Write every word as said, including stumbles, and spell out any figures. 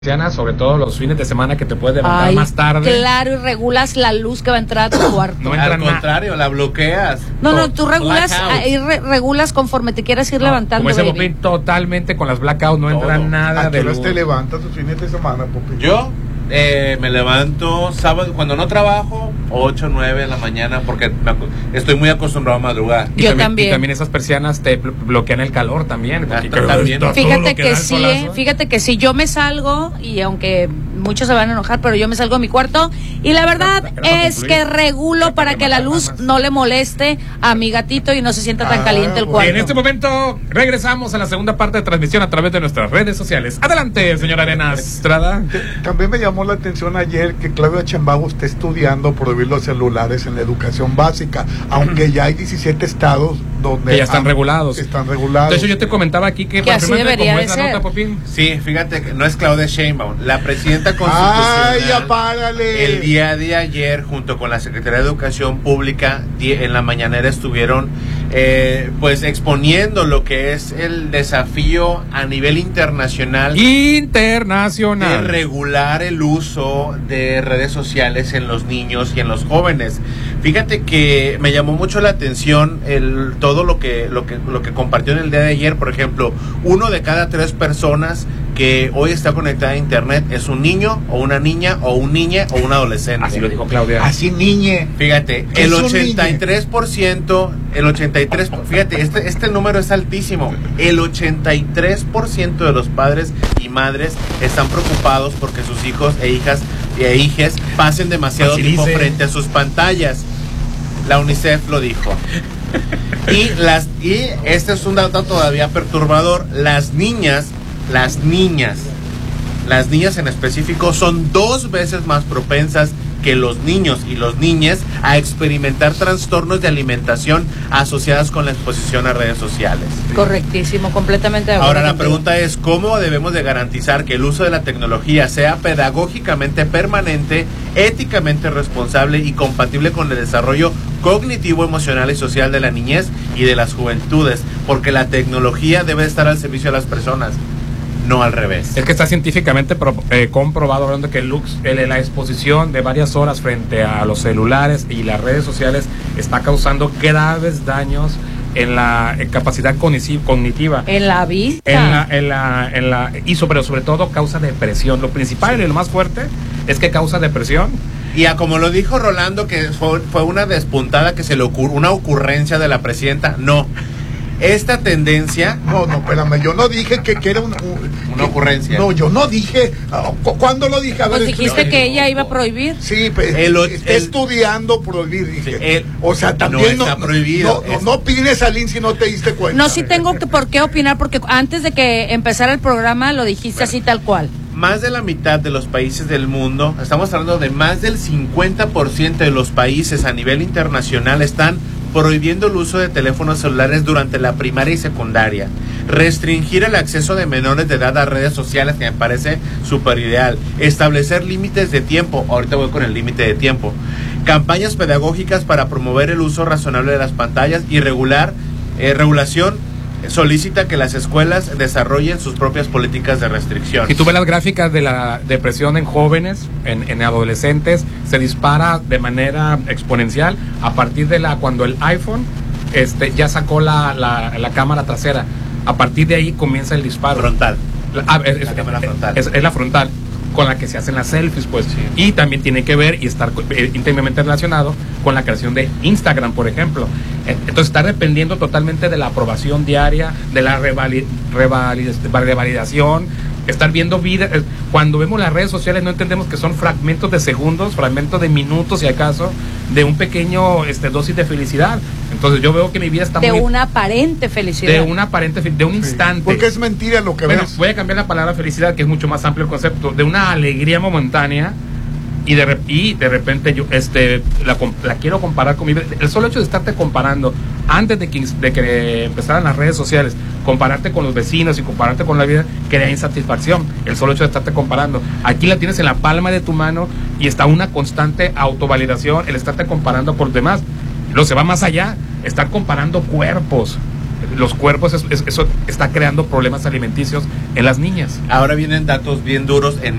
sobre todo los fines de semana que te puedes levantar Ay, más tarde. Claro, y regulas la luz que va a entrar a tu cuarto. No Al contrario, la bloqueas. No, no, tú regulas, Blackout. ahí re, regulas conforme te quieras ir No, levantando. como dice baby. Popín, totalmente con las blackouts no entra Todo. nada ¿A de qué horas luz. te levantas tus fines de semana, Popín? Yo eh, me levanto sábado, cuando no trabajo, ocho, nueve de la mañana, porque me acu- estoy muy acostumbrado a madrugar. Y Yo también, también. y también esas persianas te blo- bloquean el calor también. porque Ah, también. todo lo Fíjate que que da el sí, solazo. eh, fíjate que sí, yo me salgo y aunque muchos se van a enojar, pero yo me salgo de mi cuarto y la verdad No, que no va a es concluir. que regulo Ya para para que la rematar luz nada más. no le moleste a mi gatito y no se sienta tan Ah, caliente el bueno. cuarto. En este momento regresamos a la segunda parte de transmisión a través de nuestras redes sociales. Adelante, señora Arenas Estrada. También me llamó la atención ayer que Claudia Sheinbaum está estudiando prohibir los celulares en la educación básica, aunque ya hay diecisiete estados donde Que ya están han- regulados. que están regulados. De hecho, yo te comentaba aquí que, Que así precisamente debería como de esa ser. nota, Popín, Sí, fíjate que no es Claudia Sheinbaum, la presidenta ¡Ay, constitucional. ya párale! El día de ayer, junto con la Secretaría de Educación Pública, di- en la mañanera estuvieron eh, pues exponiendo lo que es el desafío a nivel internacional de internacional. regular el uso de redes sociales en los niños y en los jóvenes. Fíjate que me llamó mucho la atención el todo lo que lo que lo que compartió en el día de ayer. Por ejemplo, uno de cada tres personas que hoy está conectada a internet es un niño o una niña o un niña o un adolescente. Así lo dijo Claudia. Así, niñe. Fíjate, ¿Qué el es un ochenta y tres por ciento, el ochenta y tres por ciento, fíjate, este, este número es altísimo. El ochenta y tres por ciento de los padres y madres están preocupados porque sus hijos e hijas e hijes pasen demasiado tiempo Facilicen. frente a sus pantallas. La UNICEF lo dijo. Y las y este es un dato todavía perturbador. Las niñas, las niñas, las niñas en específico son dos veces más propensas que los niños y los niñes a experimentar trastornos de alimentación asociadas con la exposición a redes sociales. Correctísimo, completamente de acuerdo Ahora la contigo. pregunta es, ¿cómo debemos de garantizar que el uso de la tecnología sea pedagógicamente permanente, éticamente responsable y compatible con el desarrollo cognitivo, emocional y social de la niñez y de las juventudes? Porque la tecnología debe estar al servicio de las personas, no al revés. Es que está científicamente pro- eh, comprobado, hablando que el lux, el- la exposición de varias horas frente a los celulares y las redes sociales está causando graves daños en la eh, capacidad cognici- cognitiva. En la vista. En la, en la, en la, y sobre, sobre todo causa depresión. Lo principal y lo más fuerte es que causa depresión. Y a como lo dijo Rolando, que fue, fue una despuntada que se le ocurrió, una ocurrencia de la presidenta, no. Esta tendencia, No, no, espérame, yo no dije que, que era un, un- Una que- ocurrencia. No, yo no dije. ah, cu- ¿Cuándo lo dije? A ver, Pues dijiste explícame. que ella iba a prohibir. Sí, pues, El o- está el- estudiando prohibir, dije. Sí, el- o sea, también no no, está prohibido, No, no, es- no opines, Aline, si no te diste cuenta. No, sí tengo que por qué opinar, porque antes de que empezara el programa lo dijiste así tal cual. más de la mitad de los países del mundo, estamos hablando de más del cincuenta por ciento de los países a nivel internacional están prohibiendo el uso de teléfonos celulares durante la primaria y secundaria. Restringir el acceso de menores de edad a redes sociales, que me parece súper ideal. Establecer límites de tiempo, ahorita voy con el límite de tiempo. Campañas pedagógicas para promover el uso razonable de las pantallas y regular, eh, regulación solicita que las escuelas desarrollen sus propias políticas de restricción. Si tú ves las gráficas de la depresión en jóvenes, en, en adolescentes, se dispara de manera exponencial a partir de la cuando el iPhone este, ya sacó la, la, la cámara trasera. A partir de ahí comienza el disparo. Frontal. La, ah, es, La es- cámara frontal. Es, es la frontal, con la que se hacen las selfies, pues. Sí. Y también tiene que ver y estar eh, íntimamente relacionado con la creación de Instagram, por ejemplo. Eh, Entonces está dependiendo totalmente de la aprobación diaria, de la revali- revali- revalidación, estar viendo vida. eh, Cuando vemos las redes sociales no entendemos que son fragmentos de segundos, fragmentos de minutos, si acaso, de un pequeño este, dosis de felicidad. Entonces yo veo que mi vida está De muy... una aparente felicidad. de una aparente, fe- de un Sí, instante. Porque es mentira lo que Bueno, ves. voy a cambiar la palabra felicidad, que es mucho más amplio el concepto, de una alegría momentánea y de, re- y de repente yo este la, com- la quiero comparar con mi vida. El solo hecho de estarte comparando antes de que, de que empezaran las redes sociales, compararte con los vecinos y compararte con la vida, crea insatisfacción. El solo hecho de estarte comparando. Aquí la tienes en la palma de tu mano y está una constante autovalidación, el estarte comparando por demás. Luego se va más allá, estar comparando cuerpos. los cuerpos, es- es- eso está creando problemas alimenticios en las niñas. Ahora vienen datos bien duros en